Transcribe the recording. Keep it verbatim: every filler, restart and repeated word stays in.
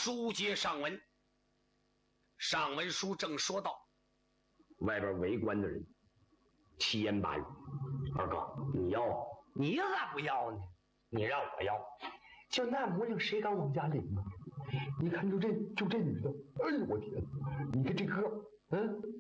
书接上文，上文书正说到， 外边围观的人七言八语。二哥，你要？ 你咋不要呢？ 你让我要？ 就那模样，谁敢往家领呢？你看，就这就这女的，哎呦我天！你看这个，嗯，